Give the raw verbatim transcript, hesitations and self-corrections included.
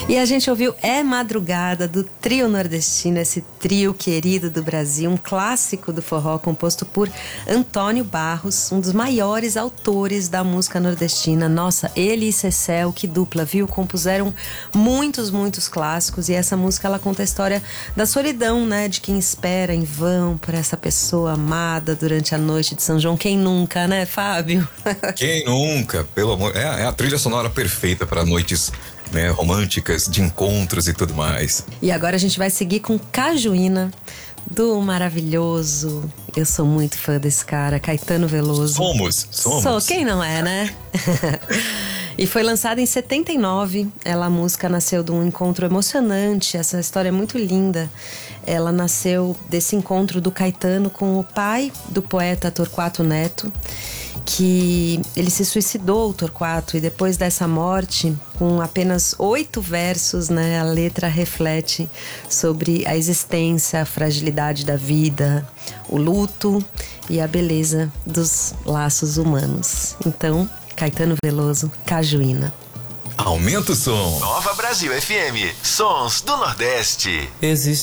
E a gente ouviu É Madrugada, do Trio Nordestino, esse trio querido do Brasil, um clássico do forró composto por Antônio Barros, um dos maiores autores da música nordestina. Nossa, ele e Cecel, que dupla, viu? Compuseram muitos, muitos clássicos, e essa música, ela conta a história da solidão, né? De quem espera em vão por essa pessoa amada durante a noite de São João. Quem nunca, né, Fábio? Quem nunca? Pelo amor... É, é a trilha sonora perfeita para noites, né, românticas, de encontros e tudo mais. E agora a gente vai seguir com Cajuína, do maravilhoso, eu sou muito fã desse cara, Caetano Veloso. Somos, somos. Sou, quem não é, né? E foi lançada em setenta e nove. Ela, a música nasceu de um encontro emocionante. Essa história é muito linda. Ela nasceu desse encontro do Caetano com o pai do poeta Torquato Neto, que ele se suicidou, o Torquato, e depois dessa morte, com apenas oito versos, né, a letra reflete sobre a existência, a fragilidade da vida, o luto e a beleza dos laços humanos. Então, Caetano Veloso, Cajuína. Aumenta o som. Nova Brasil F M, Sons do Nordeste. Existe